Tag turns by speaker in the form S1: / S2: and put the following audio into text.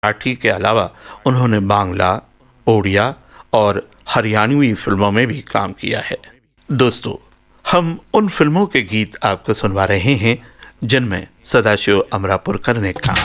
S1: मराठी के अलावा उन्होंने बांग्ला, ओडिया और हरियाणवी फिल्मों में भी काम किया है। दोस्तों, हम उन फिल्मों के गीत आपको सुनवा रहे हैं जिनमें सदाशिव अमरापुरकर ने काम